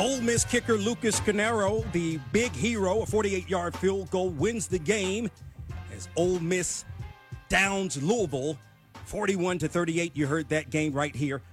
Ole Miss kicker Lucas Canaro, the big hero, a 48-yard field goal wins the game as Ole Miss downs Louisville 41-38. You heard that game right here